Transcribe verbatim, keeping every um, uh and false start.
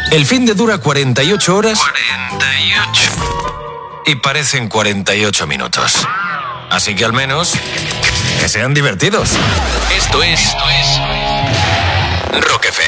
El fin de dura cuarenta y ocho horas. cuarenta y ocho. Y parecen cuarenta y ocho minutos. Así que al menos que sean divertidos. Esto es, Esto es Rock F M.